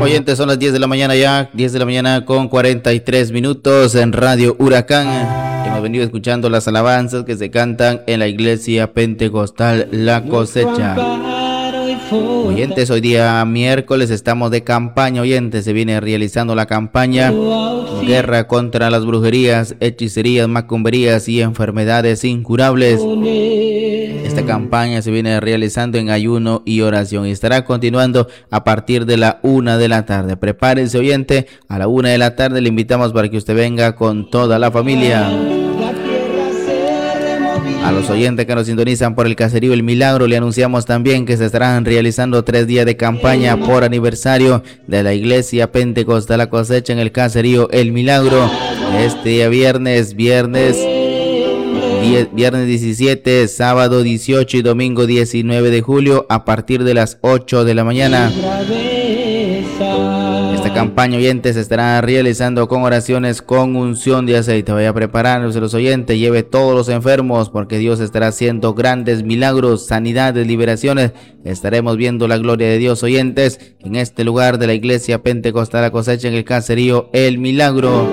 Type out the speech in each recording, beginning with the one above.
Oyentes, son las 10 de la mañana ya, 10 de la mañana con 43 minutos en Radio Huracán. Hemos venido escuchando las alabanzas que se cantan en la iglesia pentecostal La Cosecha. Oyentes, hoy día miércoles estamos de campaña, oyentes, se viene realizando la campaña Guerra contra las brujerías, hechicerías, macumberías y enfermedades incurables. Esta campaña se viene realizando en ayuno y oración y estará continuando a partir de la 1 de la tarde. Prepárense, oyente, a la 1 de la tarde le invitamos para que usted venga con toda la familia. A los oyentes que nos sintonizan por el caserío El Milagro, le anunciamos también que se estarán realizando 3 días de campaña por aniversario de la iglesia pentecostal La Cosecha en el caserío El Milagro. Este día viernes 17, sábado 18 y domingo 19 de julio a partir de las 8 de la mañana. Esta campaña, oyentes, se estará realizando con oraciones con unción de aceite. Vaya preparándose los oyentes, lleve todos los enfermos porque Dios estará haciendo grandes milagros, sanidades, liberaciones. Estaremos viendo la gloria de Dios, oyentes, en este lugar de la iglesia pentecostal La Cosecha en el caserío El Milagro.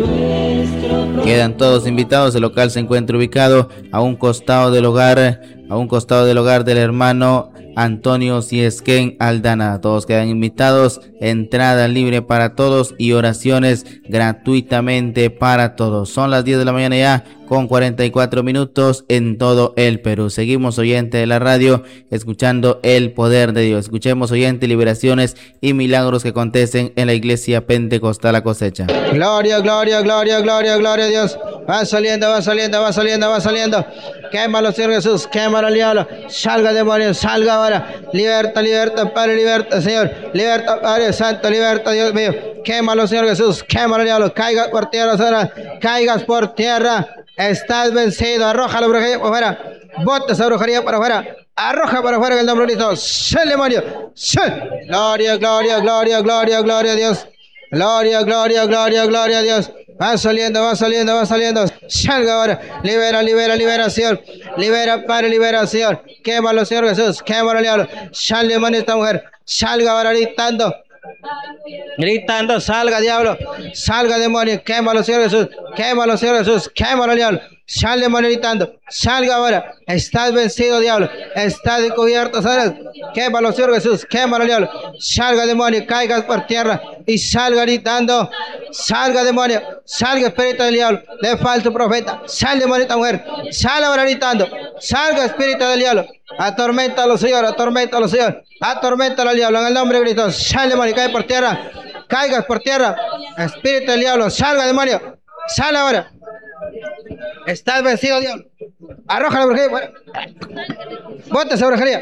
Quedan todos invitados. El local se encuentra ubicado a un costado del hogar del hermano Antonio Ciesquén Aldana. Todos quedan invitados, entrada libre para todos y oraciones gratuitamente para todos. Son las 10 de la mañana ya con 44 minutos en todo el Perú. Seguimos, oyente de la radio, escuchando el poder de Dios. Escuchemos, oyente, liberaciones y milagros que acontecen en la iglesia pentecostal La Cosecha. Gloria, gloria, gloria, gloria, gloria a Dios. Va saliendo, va saliendo, va saliendo, va saliendo. Quémalo, Señor Jesús, quémalo al diablo. Salga, demonio, salga ahora. Liberta, liberta, Padre, liberta, Señor. Liberta, Padre Santo, liberta, Dios mío. Quémalo, Señor Jesús, quémalo al diablo. Caigas por tierra, Señor. Caigas por tierra. Estás vencido. Arroja la brujería para afuera. Bota esa brujería para afuera. Arroja para afuera en el nombre de Cristo. ¡Sal, demonio! ¡Sal! Gloria, gloria, gloria, gloria, gloria a Dios. Gloria, gloria, gloria, gloria a Dios. Va saliendo, va saliendo, va saliendo. Salga ahora. Libera, libera, liberación. Libera, Padre, liberación. Quémalo, Señor Jesús. Quémalo, diablo. Sal, demonio, esta mujer. Salga ahora gritando. Gritando, salga, diablo. Salga, demonio. Quémalo, Señor Jesús. Quémalo, Señor Jesús. Quémalo, diablo. Sal, demonio, gritando. Salga ahora. Estás vencido, diablo. Estás descubierto, ¿sabes? Quémalo, Señor Jesús. Quémalo, diablo. Salga, demonio. Caigas por tierra. Y salga gritando. Salga, demonio. Salga, espíritu del diablo. De falso profeta. Sal, demonio, esta mujer. Sal ahora gritando. Salga, espíritu del diablo. Atorméntalo, Señor. Atorméntalo, Señor. Atorméntalo al diablo. En el nombre de Cristo. Sal, demonio. Cae por tierra. Caigas por tierra. Espíritu del diablo. Salga, demonio. Sal ahora. Estás vencido, diablo. Arroja la brujería fuera. Bota esa brujería.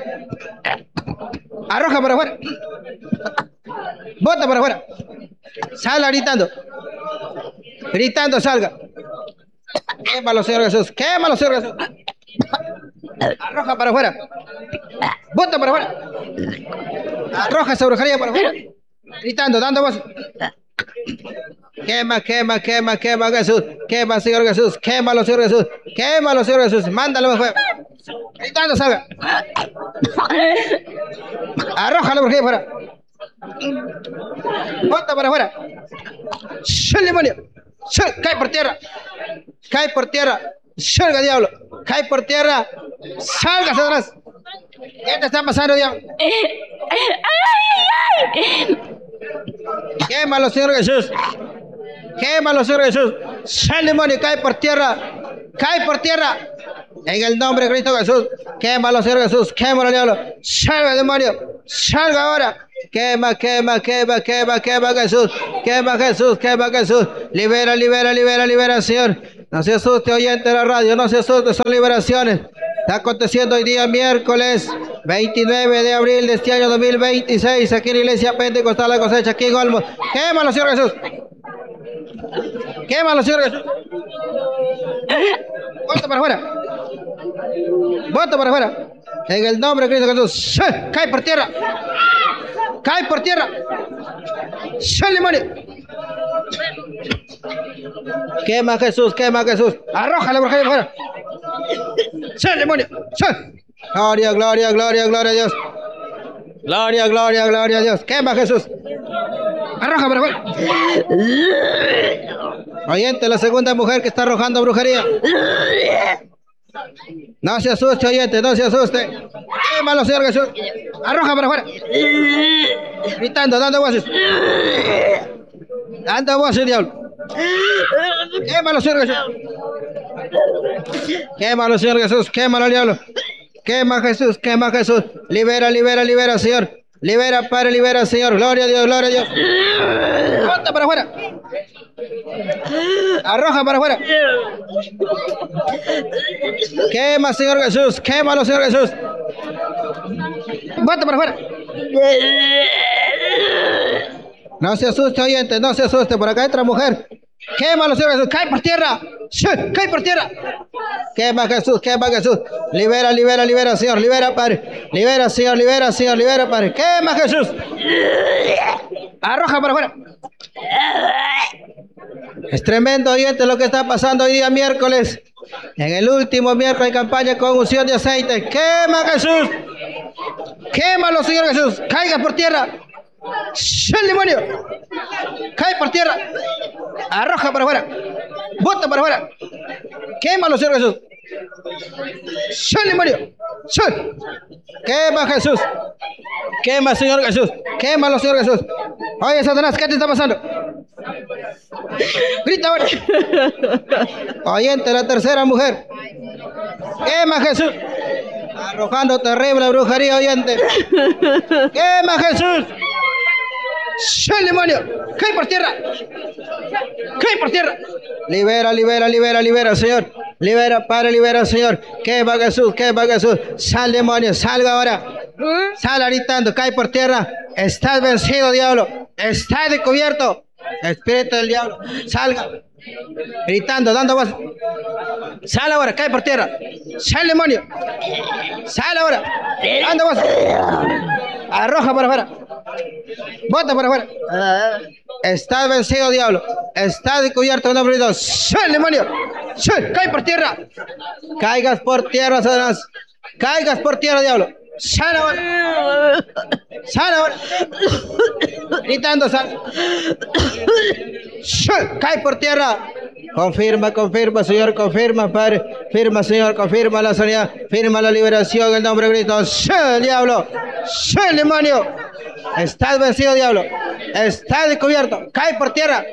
Arroja para afuera. Bota para afuera. Salga gritando. Gritando, salga. Quémalo, Señor Jesús. Quémalo, Señor Jesús. Arroja para afuera. Bota para afuera. Arroja esa brujería para afuera. Gritando, dando voz. Quema, quema, quema, quema, Jesús. Quema, Señor Jesús. Quémalo, Señor Jesús. Quémalo, Señor Jesús. Mándalo afuera. Gritando, salga. Arroja la brujería afuera. Bota para afuera. ¡Sal, demonio! ¡Sal! ¡Cae por tierra! ¡Cae por tierra! ¡Salga, diablo! ¡Cae por tierra! ¡Salga hacia atrás! ¿Qué te está pasando, diablo? Quémalo, Señor Jesús. Quémalo, Señor Jesús. ¡Sal, demonio! ¡Cae por tierra! ¡Cae por tierra! En el nombre de Cristo Jesús. Quémalo, Señor Jesús. Quémalo, diablo. ¡Salga, demonio! ¡Salga ahora! Quema, quema, quema, quema, quema, Jesús. Quema, Jesús, quema, Jesús. Libera, libera, libera, libera, Señor. No se asuste, oyente de la radio. No se asuste, son liberaciones. Está aconteciendo hoy día miércoles 29 de abril de este año 2026 aquí en la iglesia pentecostal La Cosecha, aquí en Olmos. Quémalo, Señor Jesús. Quémalo, Señor Jesús. Bota para afuera. Bota para afuera. En el nombre de Cristo Jesús. Cae por tierra. Cae por tierra. Sal, demonio. Quema, Jesús, quema, Jesús. Arroja la brujería afuera. Sal, demonio. Sal. Gloria, gloria, gloria, gloria a Dios. Gloria, gloria, gloria a Dios. Quema, Jesús. Arroja para afuera. Oyente, la segunda mujer que está arrojando brujería. No se asuste, oyente, no se asuste. Quémalo, Señor Jesús. Arroja para afuera. Gritando, dando voces. Dando voces, diablo. Quémalo, Señor Jesús. Quémalo, Señor Jesús. Quémalo, diablo. Quema Jesús, quema Jesús. Libera, libera, libera, Señor. Libera, Padre, libera, Señor. Gloria a Dios, gloria a Dios. Bota para afuera. Arroja para afuera. Quema, Señor Jesús. Quémalo, Señor Jesús. Bota para afuera. No se asuste, oyente, no se asuste. Por acá entra mujer. Quémalo, Señor Jesús. Cae por tierra. Cae por tierra. Quema Jesús, quema Jesús. Libera, libera, libera, Señor. Libera, Padre. Libera, Señor, libera, Señor. Libera, Padre. Quema Jesús. Arroja para afuera. Es tremendo, oyente, lo que está pasando hoy día miércoles. En el último miércoles de campaña con unción de aceite. Quema Jesús. Quémalo, Señor Jesús. Caiga por tierra. ¡El demonio! Cae por tierra. Arroja para afuera. Bota para afuera. Quémalo, Señor Jesús. ¡El demonio! Quema Jesús. Quema, Señor Jesús. Quémalo, Señor Jesús. Oye, Satanás, ¿qué te está pasando? Grita ahora. Oyente, la tercera mujer. Quema Jesús. Arrojando terrible brujería, oyente. Quema Jesús. ¡El demonio! ¡Cae por tierra! ¡Cae por tierra! Libera, libera, libera, libera, Señor. Libera, Padre, libera, Señor. Quema Jesús, quema Jesús. Sal, demonio, salga ahora. Sal gritando, cae por tierra. Estás vencido, diablo. Estás descubierto. Espíritu del diablo, salga. Gritando, dando voz. Sal ahora, cae por tierra. Sal, demonio. Sal ahora. Dando voz. Arroja para afuera. Bota para afuera. Estás vencido, diablo. Estás descubierto en nombre de Dios. Sal, demonio. Sal, cae por tierra. Caigas por tierra, Satanás. Caigas por tierra, diablo. Sal ahora. Sal ahora. Gritando, sal. Cae por tierra. Confirma, confirma, Señor, confirma, Padre. Firma, Señor, confirma la sanidad. Firma la liberación en el nombre de Cristo. ¡Sí, diablo! ¡Sí, demonio! Estás vencido, diablo. Estás descubierto. Cae por tierra.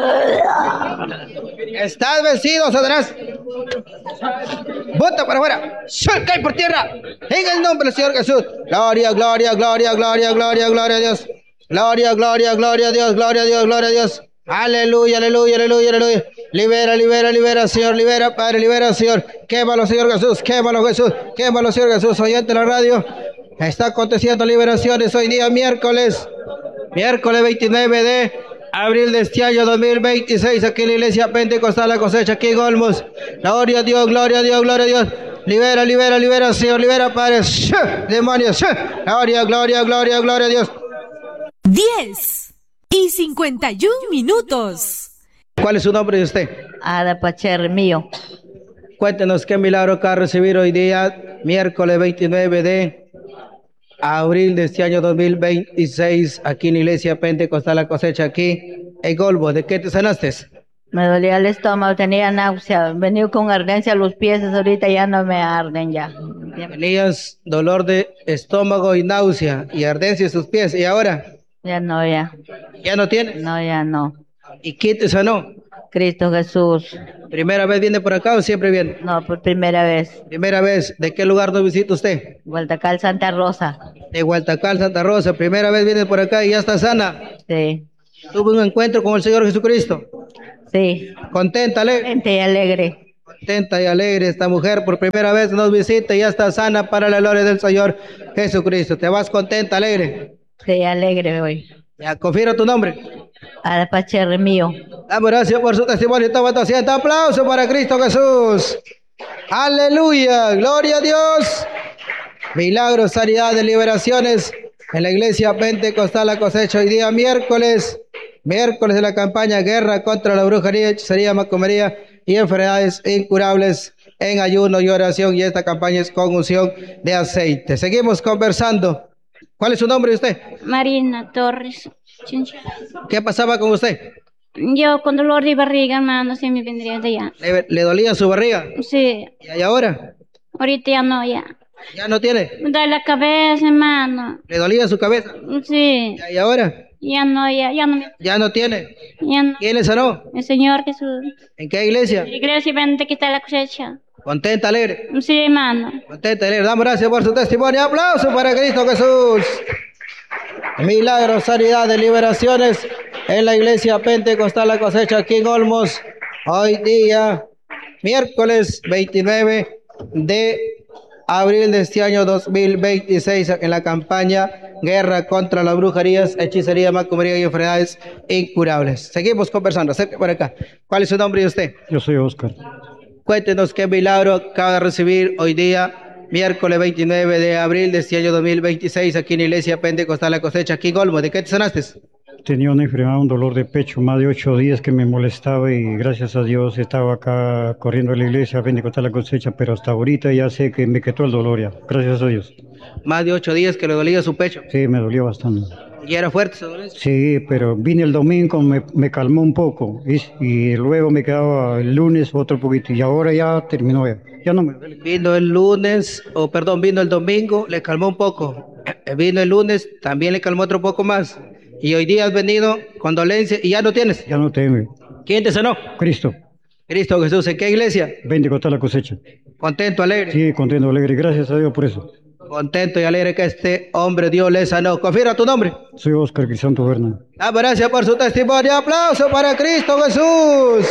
Estás vencido, Satanás. Bota para afuera. ¡Sí, cae por tierra! En el nombre del Señor Jesús. Gloria, gloria, gloria, gloria, gloria, gloria a Dios. Gloria, gloria, gloria a Dios, gloria a Dios, gloria a Dios. Aleluya, aleluya, aleluya, aleluya. Libera, libera, libera, Señor, libera, Padre, libera, Señor. Quémalo, Señor Jesús, quémalo, Jesús, quémalo, Señor Jesús. Oyente de la radio, está aconteciendo liberaciones hoy día miércoles 29 de abril de este año 2026, aquí en la iglesia Pentecostal La Cosecha, aquí en Olmos. Gloria a Dios, gloria a Dios, gloria a Dios. Libera, libera, libera, Señor, libera, Padre. Demonios, gloria, gloria, gloria, gloria a Dios. 10:51. ¿Cuál es su nombre de usted? Ada Pacher mío. Cuéntenos qué milagro acaba de recibir hoy día, miércoles 29 de abril de este año 2026, aquí en la iglesia Pentecostal La Cosecha, aquí en Golbo. ¿De qué te sanaste? Me dolía el estómago, tenía náusea, venía con ardencia a los pies, ahorita ya no me arden ya. Tenías dolor de estómago y náusea y ardencia en sus pies, ¿y ahora? Ya no, ya. ¿Ya no tienes? No, ya no. ¿Y quién te sanó? Cristo Jesús. ¿Primera vez viene por acá o siempre viene? No, por primera vez. Primera vez. ¿De qué lugar nos visita usted? Hualtacal, Santa Rosa. De Hualtacal, Santa Rosa. Primera vez viene por acá y ya está sana. Sí. Tuvo un encuentro con el Señor Jesucristo. Sí. Contenta, alegre. Gente y alegre. Contenta y alegre esta mujer por primera vez nos visita y ya está sana para la gloria del Señor Jesucristo. ¿Te vas contenta, alegre? Sí, alegre hoy. Ya, confirma tu nombre. Ada Pacher mío. Damos gracias por su testimonio. Toma tu asiento. Aplauso para Cristo Jesús. Aleluya. Gloria a Dios. Milagros, sanidades, liberaciones en la iglesia Pentecostal La Cosecha. Hoy día miércoles de la campaña Guerra contra la brujería, hechicería, macumería y enfermedades incurables en ayuno y oración. Y esta campaña es con unción de aceite. Seguimos conversando. ¿Cuál es su nombre de usted? Marina Torres. Chincha. ¿Qué pasaba con usted? Yo con dolor de barriga, hermano, sí me vendría de allá. ¿Le dolía su barriga? Sí, ¿Y ahora? ahorita ya no, ya. ¿Ya no tiene? Me duele la cabeza, hermano. ¿Le dolía su cabeza? Sí, ¿Y ahora? ya no, ya no, ¿Ya no tiene? ya no. ¿Quién le sanó? El Señor Jesús. ¿En qué iglesia? Iglesia, vente que está la cosecha. Contenta, alegre. Sí, hermano. Contenta, alegre. Damos gracias por su testimonio. Aplauso para Cristo Jesús. Milagros, sanidades, liberaciones en la iglesia Pentecostal La Cosecha aquí en Olmos. Hoy día, miércoles 29 de abril de este año 2026, en la campaña Guerra contra las brujerías, hechicería, macumbería y enfermedades incurables. Seguimos conversando. Acerque por acá. ¿Cuál es su nombre y usted? Yo soy Oscar. Cuéntenos qué milagro acaba de recibir hoy día, miércoles 29 de abril de este año 2026, aquí en la iglesia Pentecostal La Cosecha, aquí en Olmos. ¿De qué te sanaste? Tenía una enfermedad, un dolor de pecho, más de 8 días que me molestaba y gracias a Dios estaba acá corriendo a la iglesia, Pentecostal La Cosecha, pero hasta ahorita ya sé que me quitó el dolor ya, gracias a Dios. Más de 8 días que le dolía su pecho. Sí, me dolió bastante. ¿Y era fuerte ese dolor? Sí, pero vine el domingo, me calmó un poco y luego me quedaba el lunes otro poquito y ahora ya terminó ya. Ya no me duele. Vino el lunes, vino el domingo, le calmó un poco. Vino el lunes, también le calmó otro poco más. Y hoy día has venido con dolencia y ya no tienes. Ya no tengo. ¿Quién te sanó? Cristo, Cristo Jesús. ¿En qué iglesia? Pentecostal La Cosecha. Contento, alegre. Sí, contento, alegre, gracias a Dios por eso. Contento y alegre que este hombre Dios le sanó. Confirma tu nombre. Soy Oscar Crisanto Berna. Gracias por su testimonio. Aplauso para Cristo Jesús.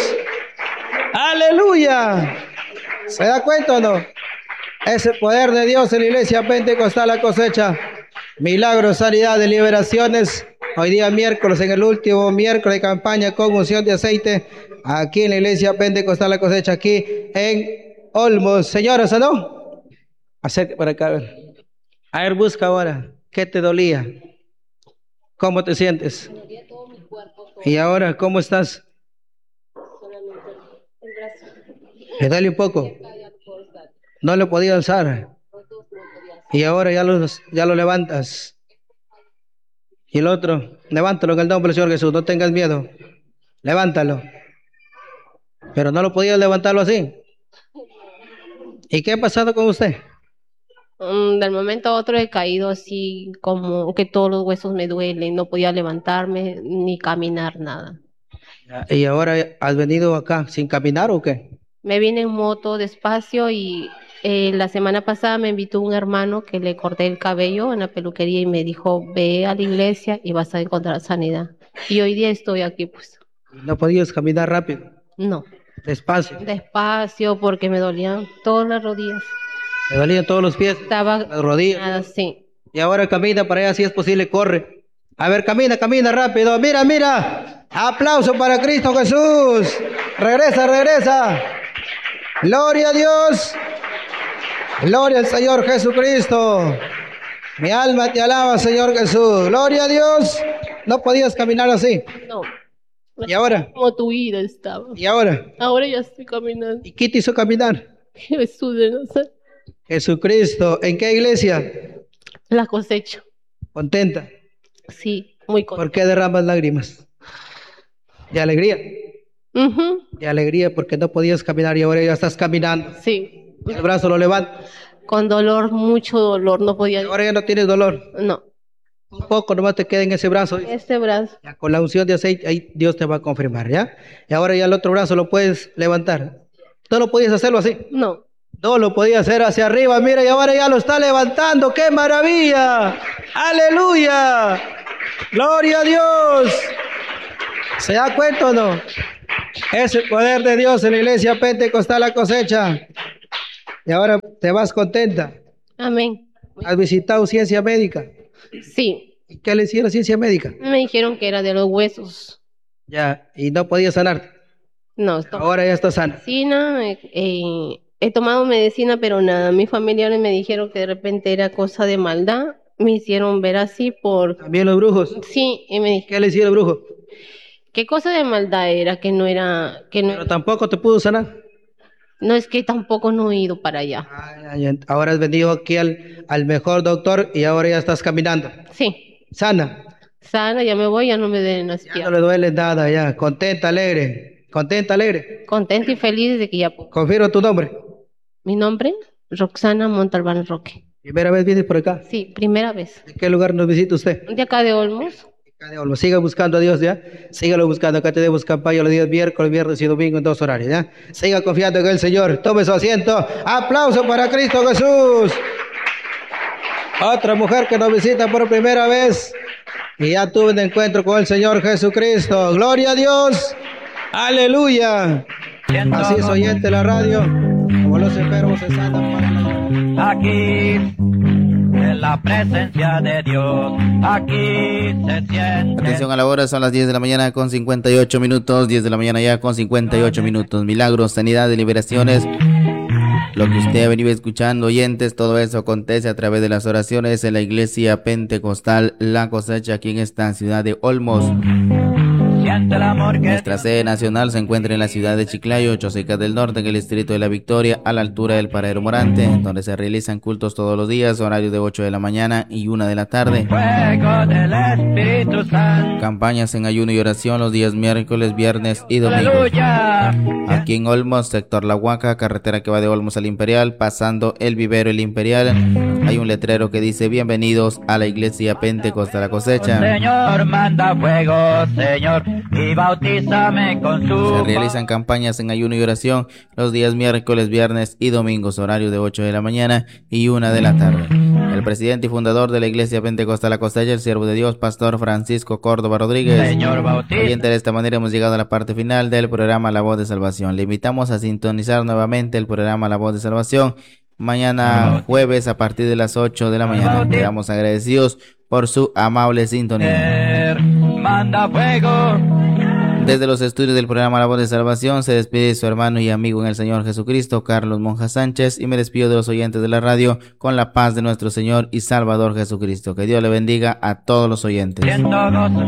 Aleluya. ¿Se da cuenta o no? Es el poder de Dios en la iglesia Pentecostal La Cosecha. Milagros, sanidades, liberaciones. Hoy día miércoles, en el último miércoles de campaña con unción de aceite, aquí en la iglesia Pentecostal La Cosecha, aquí en Olmos. Señora, ¿sanó? Acércate para acá, a ver. A ver, busca ahora. ¿Qué te dolía? ¿Cómo te sientes? ¿Y ahora cómo estás? ¿Le duele un poco? No lo podía alzar. Y ahora ya lo levantas. Y el otro, levántalo en el nombre del Señor Jesús, no tengas miedo. Levántalo. Pero no lo podías levantarlo así. ¿Y qué ha pasado con usted? Del momento a otro he caído así como que todos los huesos me duelen, no podía levantarme ni caminar nada. ¿Y ahora has venido acá sin caminar o qué? Me vine en moto despacio y la semana pasada me invitó un hermano que le corté el cabello en la peluquería y me dijo, ve a la iglesia y vas a encontrar sanidad. Y hoy día estoy aquí, pues. No podías caminar rápido, No, despacio. despacio porque me dolían todas las rodillas. Me dolían todos los pies, Estaba las rodillas. nada así. Y ahora camina para allá si es posible, corre. A ver, camina, camina rápido. Mira, mira. Aplauso para Cristo Jesús. Regresa, regresa. Gloria a Dios. Gloria al Señor Jesucristo. Mi alma te alaba, Señor Jesús. Gloria a Dios. No podías caminar así. No, ¿Y ahora? como tu vida estaba. ¿Y ahora? Ahora ya estoy caminando. ¿Y qué te hizo caminar? Jesús de Nazaret. Jesucristo. ¿En qué iglesia? La cosecha. Contenta. Sí, muy contenta. ¿Por qué derramas lágrimas? De alegría. Ujú, De alegría porque no podías caminar y ahora ya estás caminando. sí, El brazo lo levantas. con dolor, mucho dolor, no podía. Ahora ya no tienes dolor. No, Un poco nomás te queda en ese brazo. este brazo, Ya con la unción de aceite, ahí Dios te va a confirmar, ¿ya? Y ahora ya el otro brazo lo puedes levantar. No lo podías hacerlo así. no. No lo podía hacer hacia arriba, mira, y ahora ya lo está levantando. ¡Qué maravilla! ¡Aleluya! ¡Gloria a Dios! ¿Se da cuenta o no? Es el poder de Dios en la iglesia Pentecostal La Cosecha. Y ahora te vas contenta. Amén. ¿Has visitado ciencia médica? Sí, ¿Y qué le hicieron ciencia médica? me dijeron que era de los huesos. Ya, y no podía sanar. No, estoy Ahora ya está sana. medicina, he tomado medicina, pero nada. Mis familiares me dijeron que de repente era cosa de maldad. Me hicieron ver así por... También los brujos. Sí, y me dijeron, ¿Qué le hicieron el brujo? ¿qué cosa de maldad era? Que no era... Que no, Pero tampoco te pudo sanar. no es que tampoco no he ido para allá. Ay, ay, ahora has venido aquí al mejor doctor y ahora ya estás caminando. Sí, Sana. sana, ya me voy, ya no me den las Ya no piernas. le duele nada, ya. Contenta, alegre. Contenta, alegre. Contenta y feliz de que ya puedo. Confirmo tu nombre. Mi nombre, Roxana Montalbán Roque. Primera vez vienes por acá. Sí, primera vez. ¿De qué lugar nos visita usted? De acá de Olmos. Acá de Olmo. Siga buscando a Dios, ¿ya? Sígalo buscando. Acá tenemos campaña los días miércoles, viernes y domingo en 2 horarios, ¿ya? Siga confiando en el Señor. Tome su asiento. Aplauso para Cristo Jesús. Otra mujer que nos visita por primera vez y ya tuve un encuentro con el Señor Jesucristo. Gloria a Dios. Aleluya. Así es, oyente de la radio, como los enfermos se sanan para la... Aquí, en la presencia de Dios, aquí se siente. Atención a la hora, son las 10 de la mañana con 58 minutos, 10 de la mañana ya con 58 minutos. Milagros, sanidad, liberaciones. Lo que usted ha venido escuchando, oyentes, todo eso acontece a través de las oraciones en la iglesia pentecostal La Cosecha aquí en esta ciudad de Olmos. Siente el amor que Nuestra sede nacional se encuentra en la ciudad de Chiclayo, Chosica del Norte, en el distrito de La Victoria, a la altura del Paradero Morante, donde se realizan cultos todos los días, horario de 8 de la mañana y 1 de la tarde. fuego del Espíritu Santo. Campañas en ayuno y oración los días miércoles, viernes y domingo. Aleluya. Aquí en Olmos, sector La Huaca, carretera que va de Olmos al Imperial, pasando el vivero El Imperial, hay un letrero que dice: bienvenidos a la iglesia Pentecostal La Cosecha. Señor, manda fuego, Señor, y bautízame con su... Se realizan campañas en ayuno y oración los días miércoles, viernes y domingos, horario de 8 de la mañana y 1 de la tarde. El presidente y fundador de la iglesia Pentecostal La Cosecha, el siervo de Dios, pastor Francisco Córdoba Rodríguez. Señor, bautízame. Oyente, de esta manera hemos llegado a la parte final del programa La Voz de Salvación. Le invitamos a sintonizar nuevamente el programa La Voz de Salvación mañana jueves a partir de las 8 de la mañana. Quedamos agradecidos por su amable sintonía. Manda fuego. Desde los estudios del programa La Voz de Salvación se despide su hermano y amigo en el Señor Jesucristo, Carlos Monja Sánchez, y me despido de los oyentes de la radio con la paz de nuestro Señor y Salvador Jesucristo. Que Dios le bendiga a todos los oyentes. Siendo gozo.